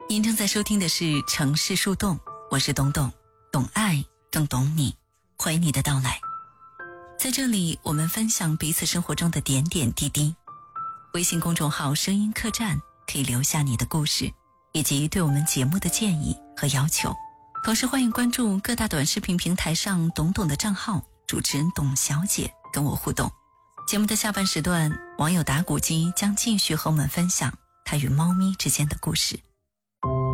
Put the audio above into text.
您正在收听的是城市树洞，我是东东，懂爱更懂你，欢迎你的到来。在这里我们分享彼此生活中的点点滴滴。微信公众号声音客栈可以留下你的故事以及对我们节目的建议和要求，同时欢迎关注各大短视频平台上懂懂的账号，主持人董小姐跟我互动。节目的下半时段，网友打鼓机将继续和我们分享他与猫咪之间的故事。